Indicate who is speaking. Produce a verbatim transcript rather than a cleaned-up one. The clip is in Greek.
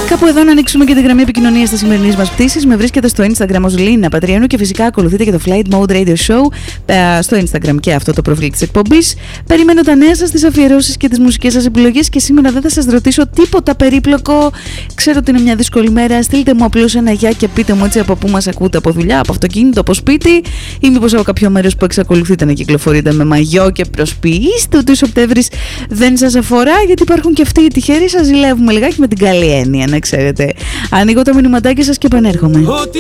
Speaker 1: Κάπου εδώ να ανοίξουμε και τη γραμμή επικοινωνίας της σημερινής μας πτήσης. Με βρίσκεται στο Instagram ως Λίνα Πατριανού και φυσικά ακολουθείτε και το Flight Mode Radio Show στο Instagram και αυτό το προφίλ της εκπομπής. Περιμένω τα νέα σας, τις αφιερώσεις και τις μουσικές σας επιλογές και σήμερα δεν θα σας ρωτήσω τίποτα περίπλοκο. Ξέρω ότι είναι μια δύσκολη μέρα. Στείλτε μου απλώς ένα γεια και πείτε μου έτσι από πού μας ακούτε, από δουλειά, από αυτοκίνητο, από σπίτι ή μήπως από κάποιο μέρος που εξακολουθείτε να κυκλοφορείτε με μαγιό και προσποιείστε ότι ο Σεπτέμβρης δεν σας αφορά, γιατί υπάρχουν και αυτοί οι τυχεροί. Σας ζηλεύουμε λιγάκι με την καλή έννοια, να ξέρετε. Ανοίγω το μηνυματάκι σας και επανέρχομαι.